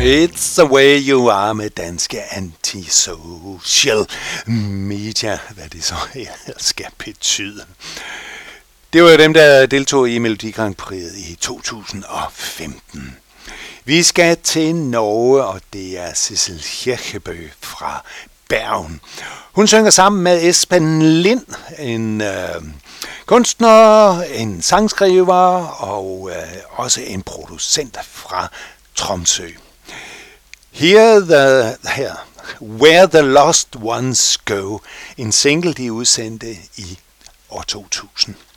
It's the way you are med danske antisocial media, hvad det så skal betyde. Det var jo dem, der deltog i Melodi Grand Prix i 2015. Vi skal til Norge, og det er Sissel Kyrkjebø fra Bergen. Hun synger sammen med Espen Lind, en kunstner, en sangskriver og også en producent fra Tromsø. Where the Lost Ones Go, en single, de udsendte i år 2000.